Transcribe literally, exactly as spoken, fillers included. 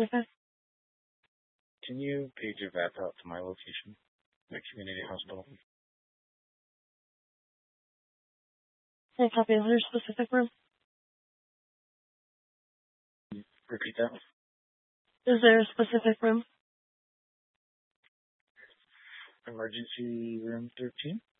anything? Can you page your V A P out to my location, my community hospital? Any copy of your specific room? Repeat that. Is there a specific room? Emergency room thirteen?